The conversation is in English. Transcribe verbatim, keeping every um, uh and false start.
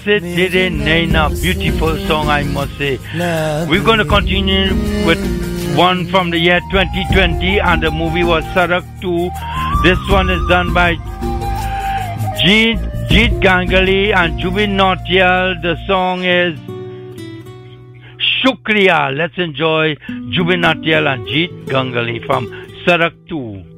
Sid Tere Naina, beautiful song I must say. We're going to continue with one from the year twenty twenty, and the movie was Sarak two. This one is done by Jeet, Jeet Ganguly and Jubin Nautiyal. The song is Shukriya. Let's enjoy Jubin Nautiyal and Jeet Ganguly from Sarak two.